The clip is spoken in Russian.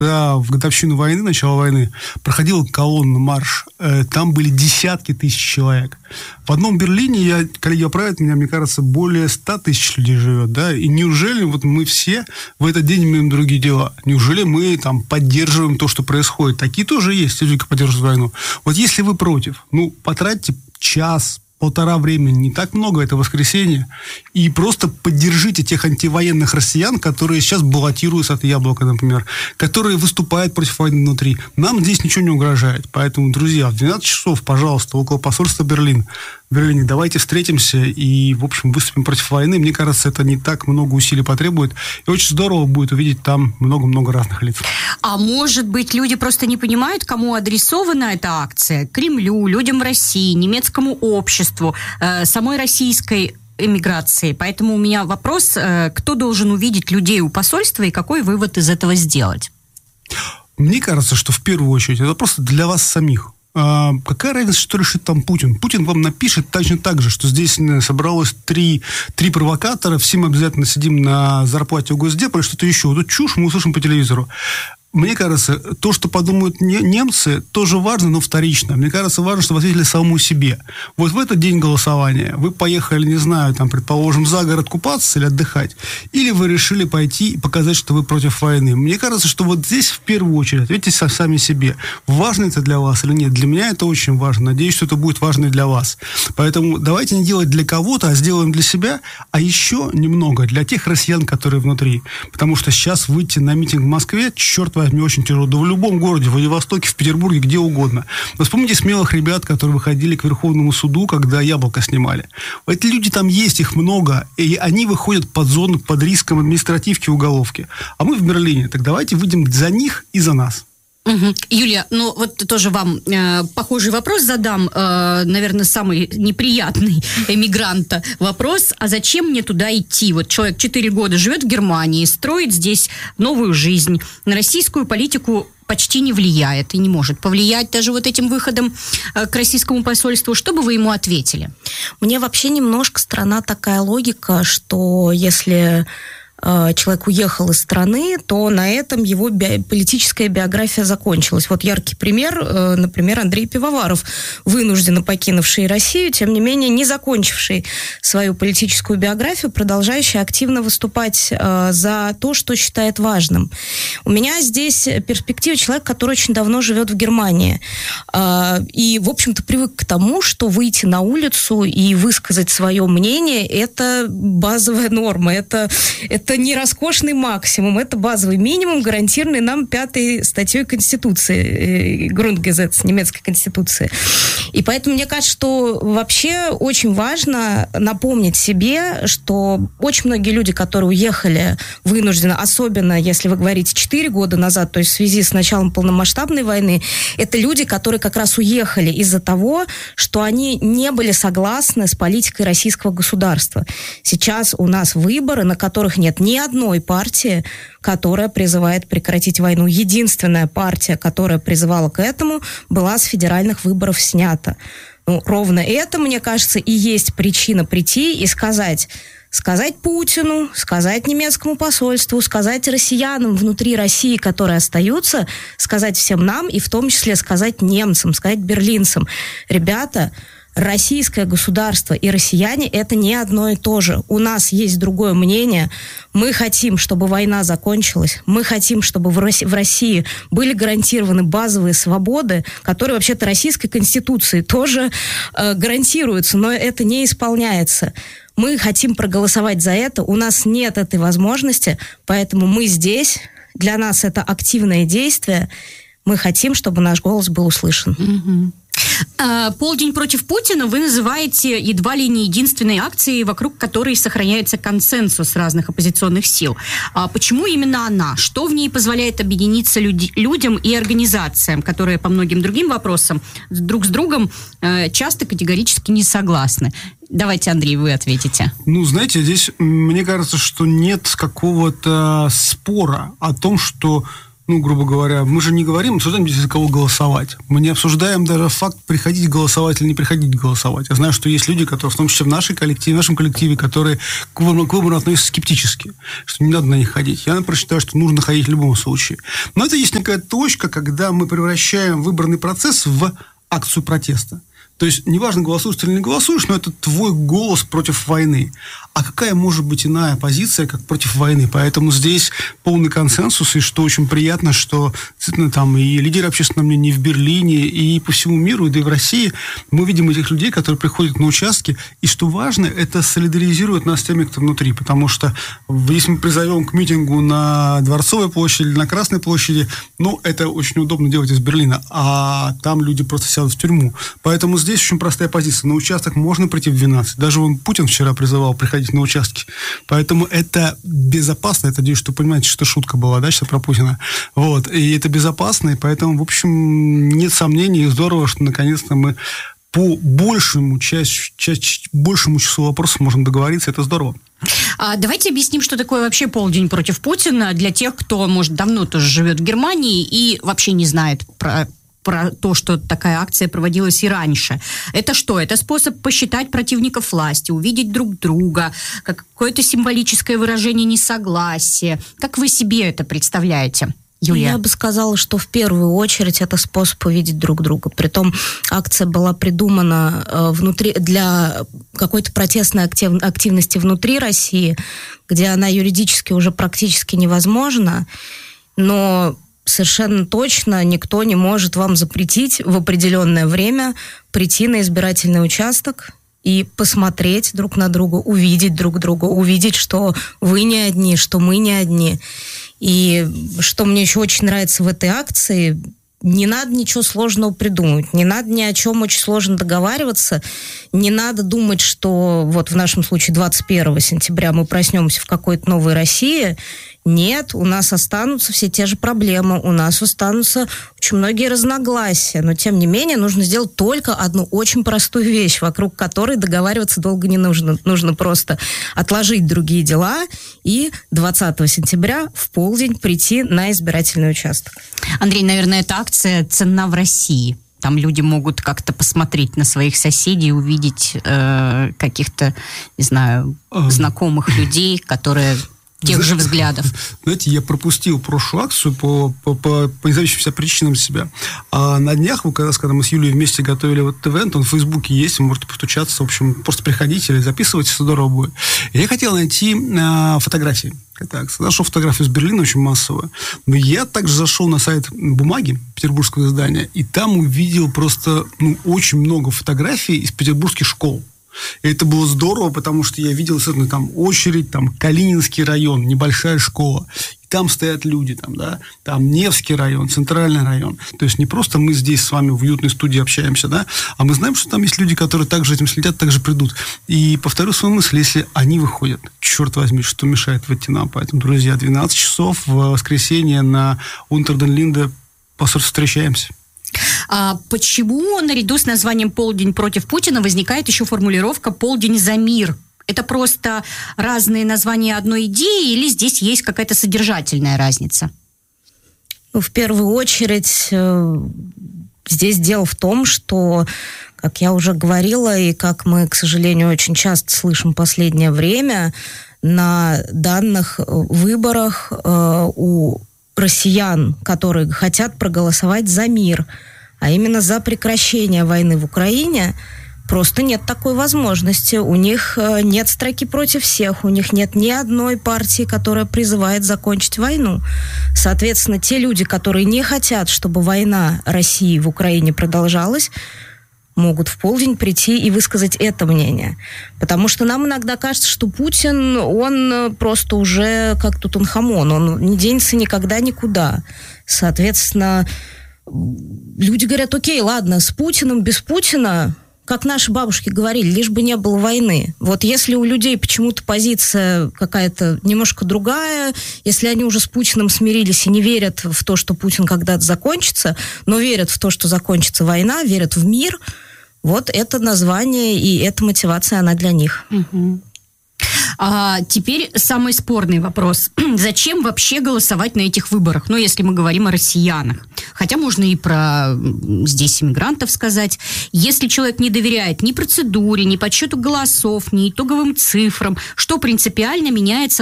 когда в годовщину войны, начала войны, проходила колонна, марш, там были десятки тысяч человек. В одном Берлине, коллеги поправят меня, мне кажется, более 100 тысяч людей живет, да, и неужели вот мы все в этот день имеем другие дела? Неужели мы там поддерживаем то, что происходит? Такие тоже есть, люди, которые поддерживают войну. Вот если вы против, потратьте час-полтора времени, не так много, это воскресенье, и просто поддержите тех антивоенных россиян, которые сейчас баллотируются от Яблока, например, которые выступают против войны внутри. Нам здесь ничего не угрожает. Поэтому, друзья, в 12 часов, пожалуйста, около посольства в Берлине, давайте встретимся и, в общем, выступим против войны. Мне кажется, это не так много усилий потребует. И очень здорово будет увидеть там много-много разных лиц. А может быть, люди просто не понимают, кому адресована эта акция? Кремлю, людям в России, немецкому обществу, самой российской эмиграции. Поэтому у меня вопрос, кто должен увидеть людей у посольства и какой вывод из этого сделать? Мне кажется, что в первую очередь это просто для вас самих. Какая разница, что решит там Путин? Путин вам напишет точно так же, что здесь собралось три провокатора, все мы обязательно сидим на зарплате у Госдепа или что-то еще. Вот эту чушь мы услышим по телевизору. Мне кажется, то, что подумают немцы, тоже важно, но вторично. Мне кажется, важно, чтобы ответили самому себе. Вот в этот день голосования вы поехали, не знаю, там, предположим, за город купаться или отдыхать, или вы решили пойти и показать, что вы против войны. Мне кажется, что вот здесь в первую очередь ответьте сами себе, важно это для вас или нет. Для меня это очень важно. Надеюсь, что это будет важно и для вас. Поэтому давайте не делать для кого-то, а сделаем для себя, а еще немного для тех россиян, которые внутри. Потому что сейчас выйти на митинг в Москве, черт возьми, очень тяжело. Да в любом городе, в Владивостоке, в Петербурге, где угодно. Но вспомните смелых ребят, которые выходили к Верховному суду, когда «Яблоко» снимали. Эти люди там есть, их много, и они выходят под зону, под риском административки, уголовки. А мы в Берлине. Так давайте выйдем за них и за нас. Угу. Юлия, вот тоже вам похожий вопрос задам, наверное, самый неприятный эмигранта вопрос, а зачем мне туда идти? Вот человек 4 года живет в Германии, строит здесь новую жизнь, на российскую политику почти не влияет и не может повлиять даже вот этим выходом к российскому посольству. Что бы вы ему ответили? Мне вообще немножко странна такая логика, что если человек уехал из страны, то на этом его политическая биография закончилась. Вот яркий пример, например, Андрей Пивоваров, вынужденно покинувший Россию, тем не менее не закончивший свою политическую биографию, продолжающий активно выступать за то, что считает важным. У меня здесь перспектива человека, который очень давно живет в Германии. И, в общем-то, привык к тому, что выйти на улицу и высказать свое мнение – это базовая норма, это не роскошный максимум, это базовый минимум, гарантированный нам 5-й статьей Конституции, Grundgesetz, немецкой Конституции. И поэтому мне кажется, что вообще очень важно напомнить себе, что очень многие люди, которые уехали вынужденно, особенно если вы говорите 4 года назад, то есть в связи с началом полномасштабной войны, это люди, которые как раз уехали из-за того, что они не были согласны с политикой российского государства. Сейчас у нас выборы, на которых нет ни одной партии, которая призывает прекратить войну. Единственная партия, которая призывала к этому, была с федеральных выборов снята. Ровно это, мне кажется, и есть причина прийти и сказать Путину, сказать немецкому посольству, сказать россиянам внутри России, которые остаются, сказать всем нам, и в том числе сказать немцам, сказать берлинцам: ребята, российское государство и россияне – это не одно и то же. У нас есть другое мнение. Мы хотим, чтобы война закончилась. Мы хотим, чтобы в России были гарантированы базовые свободы, которые вообще-то Российской Конституцией тоже гарантируются, но это не исполняется. Мы хотим проголосовать за это. У нас нет этой возможности, поэтому мы здесь. Для нас это активное действие. Мы хотим, чтобы наш голос был услышан. Mm-hmm. Полдень против Путина вы называете едва ли не единственной акцией, вокруг которой сохраняется консенсус разных оппозиционных сил. А почему именно она? Что в ней позволяет объединиться людям и организациям, которые по многим другим вопросам друг с другом часто категорически не согласны? Давайте, Андрей, вы ответите. Знаете, здесь мне кажется, что нет какого-то спора о том, что грубо говоря, мы же не говорим, обсуждаем, за кого голосовать. Мы не обсуждаем даже факт, приходить голосовать или не приходить голосовать. Я знаю, что есть люди, которые, в том числе в нашем коллективе, которые к выбору относятся скептически, что не надо на них ходить. Я, например, считаю, что нужно ходить в любом случае. Но это есть некая точка, когда мы превращаем выборный процесс в акцию протеста. То есть, неважно, голосуешь ты или не голосуешь, но это твой голос против войны. А какая может быть иная позиция, как против войны? Поэтому здесь полный консенсус, и что очень приятно, что действительно там и лидеры общественного мнения в Берлине, и по всему миру, и да и в России мы видим этих людей, которые приходят на участки, и что важно, это солидаризирует нас с теми, кто внутри, потому что если мы призовем к митингу на Дворцовой площади или на Красной площади, это очень удобно делать из Берлина, а там люди просто сядут в тюрьму. Поэтому здесь очень простая позиция. На участок можно прийти в 12. Даже Путин вчера призывал приходить на участки. Поэтому это безопасно. Я надеюсь, что понимаете, что шутка была, да, сейчас про Путина. И это безопасно, и поэтому, в общем, нет сомнений, и здорово, что наконец-то мы по большему числу вопросов можем договориться. Это здорово. Давайте объясним, что такое вообще полдень против Путина для тех, кто, может, давно тоже живет в Германии и вообще не знает про то, что такая акция проводилась и раньше. Это что? Это способ посчитать противников власти, увидеть друг друга, какое-то символическое выражение несогласия. Как вы себе это представляете, Юлия? Я бы сказала, что в первую очередь это способ увидеть друг друга. Притом акция была придумана для какой-то протестной активности внутри России, где она юридически уже практически невозможна, но совершенно точно никто не может вам запретить в определенное время прийти на избирательный участок и посмотреть друг на друга, увидеть друг друга, увидеть, что вы не одни, что мы не одни. И что мне еще очень нравится в этой акции, не надо ничего сложного придумывать, не надо ни о чем очень сложно договариваться, не надо думать, что в нашем случае 21 сентября мы проснемся в какой-то новой России. Нет, у нас останутся все те же проблемы, у нас останутся очень многие разногласия, но тем не менее нужно сделать только одну очень простую вещь, вокруг которой договариваться долго не нужно. Нужно просто отложить другие дела и 20 сентября в полдень прийти на избирательный участок. Андрей, наверное, эта акция ценна в России. Там люди могут как-то посмотреть на своих соседей, увидеть каких-то, не знаю, знакомых людей, которые тех же взглядов. Знаете, я пропустил прошлую акцию по независимым причинам себя. А на днях, когда мы с Юлией вместе готовили этот ивент, он в Фейсбуке есть, вы можете постучаться, в общем, просто приходите или записывайтесь, здорово будет. Я хотел найти фотографии этой акции. Нашел фотографию из Берлина, очень массовую. Но я также зашел на сайт «Бумаги», петербургского издания, и там увидел просто очень много фотографий из петербургских школ. И это было здорово, потому что я видел, там очередь, там Калининский район, небольшая школа. И там стоят люди, там Невский район, Центральный район. То есть не просто мы здесь с вами в уютной студии общаемся, а мы знаем, что там есть люди, которые также этим следят, также придут. И повторю свою мысль, если они выходят, черт возьми, что мешает выйти нам. Поэтому, друзья, 12 часов в воскресенье на Унтер-ден-Линде встречаемся. А почему наряду с названием «Полдень против Путина» возникает еще формулировка «Полдень за мир»? Это просто разные названия одной идеи или здесь есть какая-то содержательная разница? В первую очередь здесь дело в том, что, как я уже говорила, и как мы, к сожалению, очень часто слышим в последнее время, на данных выборах у россиян, которые хотят проголосовать за мир, а именно за прекращение войны в Украине, просто нет такой возможности. У них нет строки против всех, у них нет ни одной партии, которая призывает закончить войну. Соответственно, те люди, которые не хотят, чтобы война России в Украине продолжалась, могут в полдень прийти и высказать это мнение. Потому что нам иногда кажется, что Путин, он просто уже как Тутанхамон, он не денется никогда никуда. Соответственно, люди говорят: окей, ладно, с Путиным, без Путина, как наши бабушки говорили, лишь бы не было войны. Вот если у людей почему-то позиция какая-то немножко другая, если они уже с Путиным смирились и не верят в то, что Путин когда-то закончится, но верят в то, что закончится война, верят в мир, вот это название и эта мотивация, она для них. Угу. Теперь самый спорный вопрос. Зачем вообще голосовать на этих выборах? Ну, если мы говорим о россиянах. Хотя можно и про здесь иммигрантов сказать. Если человек не доверяет ни процедуре, ни подсчету голосов, ни итоговым цифрам, что принципиально меняется